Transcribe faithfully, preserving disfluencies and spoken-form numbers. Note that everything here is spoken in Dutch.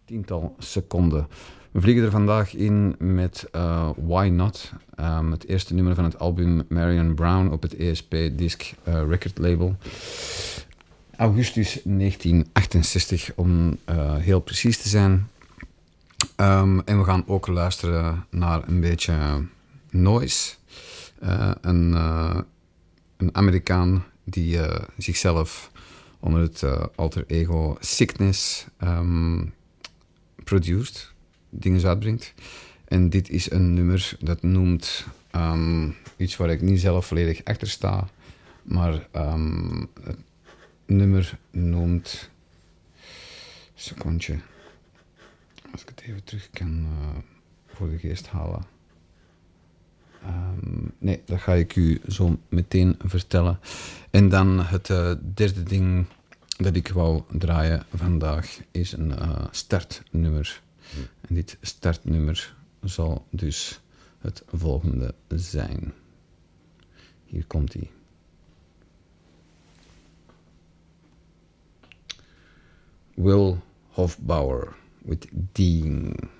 tiental seconden. We vliegen er vandaag in met uh, Why Not, um, het eerste nummer van het album Marion Brown op het E S P Disc uh, record label. Augustus negentien achtenzestig, om uh, heel precies te zijn. Um, en we gaan ook luisteren naar een beetje noise. Uh, een, uh, een Amerikaan die uh, zichzelf onder het uh, alter ego Sickness um, produced, dingen uitbrengt. En dit is een nummer dat noemt um, iets waar ik niet zelf volledig achter sta, maar um, het nummer noemt... Secondje. Als ik het even terug kan uh, voor de geest halen. Um, nee, dat ga ik u zo meteen vertellen. En dan het uh, derde ding dat ik wou draaien vandaag is een uh, startnummer. Hm. En dit startnummer zal dus het volgende zijn. Hier komt hij. Will Hofbauer with Dean.